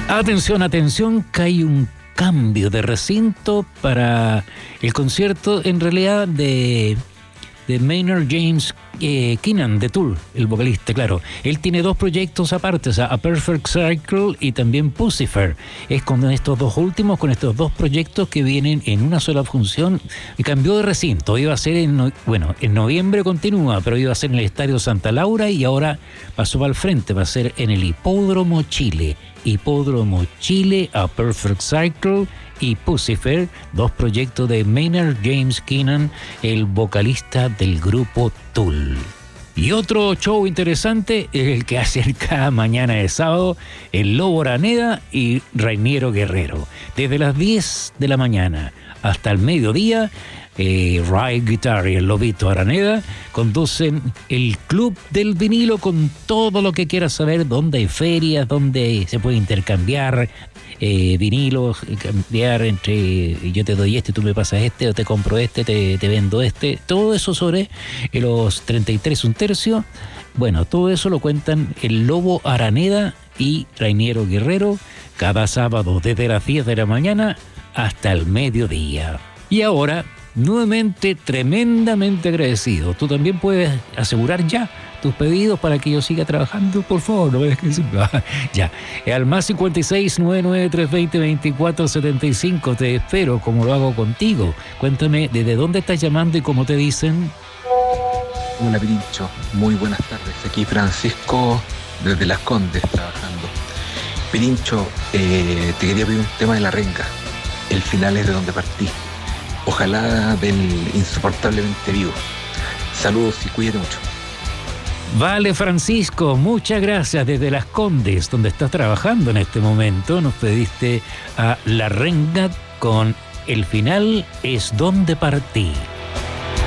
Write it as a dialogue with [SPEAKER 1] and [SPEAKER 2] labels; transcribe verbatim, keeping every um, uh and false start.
[SPEAKER 1] Atención, atención, que hay un cambio de recinto para el concierto, en realidad, de, de Maynard James eh, Keenan, de Tool, el vocalista, claro. Él tiene dos proyectos aparte, o sea, A Perfect Circle y también Pucifer. Es con estos dos últimos, con estos dos proyectos que vienen en una sola función. Y cambió de recinto, iba a ser en, bueno, en noviembre continúa, pero iba a ser en el Estadio Santa Laura y ahora pasó al frente, va a ser en el Hipódromo Chile. Hipódromo Chile, A Perfect Circle y Pucifer, dos proyectos de Maynard James Keenan, el vocalista del grupo Tool. Y otro show interesante es el que hace cada mañana de sábado el Lobo Araneda y Rainiero Guerrero. Desde las diez de la mañana hasta el mediodía, eh, Ray Guitar y el Lobito Araneda conducen el Club del Vinilo con todo lo que quieras saber, dónde hay ferias, dónde se puede intercambiar eh, vinilos, cambiar entre yo te doy este, tú me pasas este, o te compro este, te, te vendo este, todo eso sobre los treinta y tres un tercio. Bueno, todo eso lo cuentan el Lobo Araneda y Rainiero Guerrero cada sábado desde las diez de la mañana hasta el mediodía. Y ahora, nuevamente, tremendamente agradecido. Tú también puedes asegurar ya tus pedidos para que yo siga trabajando. Por favor, no me dejes. Ya. Al más cincuenta y seis, noventa y nueve, trescientos veinte, veinticuatro setenta y cinco. Te espero, como lo hago contigo. Cuéntame, ¿desde dónde estás llamando y cómo te dicen?
[SPEAKER 2] Hola, Pirincho. Muy buenas tardes. Aquí Francisco, desde Las Condes, trabajando. Pirincho, eh, te quería pedir un tema de La Renga. El final es de donde partí. Ojalá del Insoportablemente Vivo. Saludos y cuídate mucho.
[SPEAKER 1] Vale, Francisco, muchas gracias. Desde Las Condes, donde estás trabajando en este momento, nos pediste a La Renga con El final es donde partí.